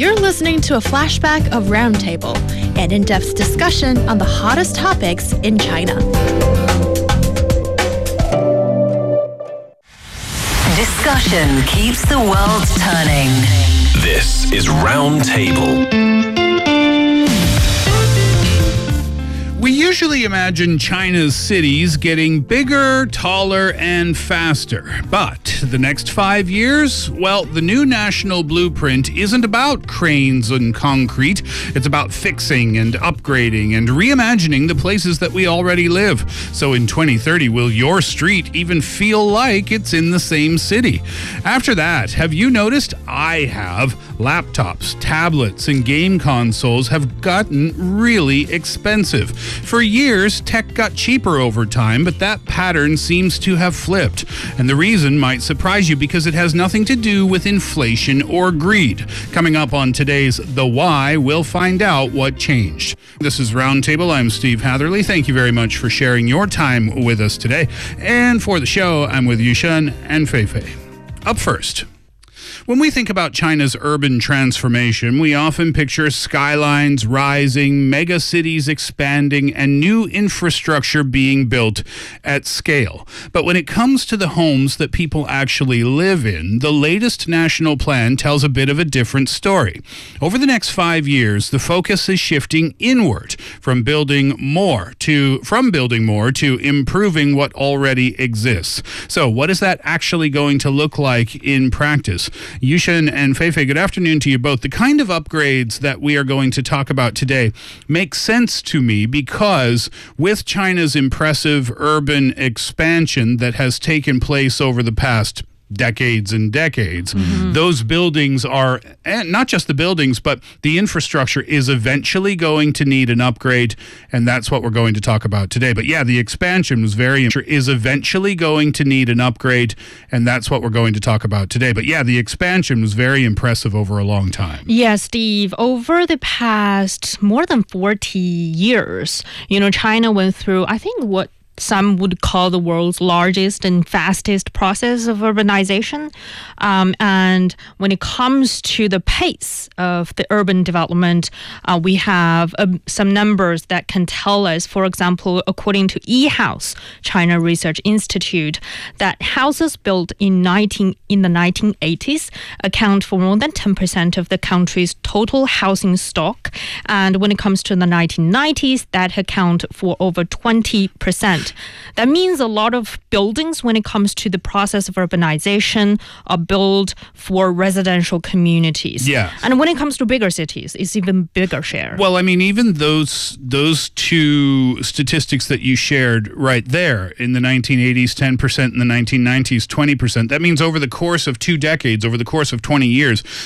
You're listening to a flashback of Roundtable, an in-depth discussion on the hottest topics in China. Discussion keeps the world turning. This is Roundtable. We usually imagine China's cities getting bigger, taller, and faster. But the next 5 years, well, the new national blueprint isn't about cranes and concrete. It's about fixing and upgrading and reimagining the places that we already live. So in 2030, will your street even feel like it's in the same city? After that, have you noticed? I have. Laptops, tablets, and game consoles have gotten really expensive. For years, tech got cheaper over time, but that pattern seems to have flipped. And the reason might surprise you because it has nothing to do with inflation or greed. Coming up on today's The Why, we'll find out what changed. This is Roundtable. I'm Steve Hatherley. Thank you very much for sharing your time with us today. And for the show, I'm with Yushen and Feifei. Up first. When we think about China's urban transformation, we often picture skylines rising, mega cities expanding, and new infrastructure being built at scale. But when it comes to the homes that people actually live in, the latest national plan tells a bit of a different story. Over the next 5 years, the focus is shifting inward from building more to improving what already exists. So what is that actually going to look like in practice? Yushen and Feifei, good afternoon to you both. The kind of upgrades that we are going to talk about today make sense to me because with China's impressive urban expansion that has taken place over the past decades and decades, those buildings are, and not just the buildings, but the infrastructure is eventually going to need an upgrade, and that's what we're going to talk about today. But yeah, the expansion was eventually going to need an upgrade, and that's what we're going to talk about today. But yeah, the expansion was very impressive over a long time. Yeah, Steve, over the past more than 40 years, China went through, I think, what some would call the world's largest and fastest process of urbanization. And when it comes to the pace of the urban development, we have some numbers that can tell us, for example, according to eHouse, China Research Institute, that houses built in the 1980s account for more than 10% of the country's total housing stock. And when it comes to the 1990s, that account for over 20%. That means a lot of buildings, when it comes to the process of urbanization, are built for residential communities. Yeah. And when it comes to bigger cities, it's even bigger share. Well, I mean, even those two statistics that you shared right there, in the 1980s, 10%, in the 1990s, 20%, that means over the course of 2 decades, over the course of 20 years,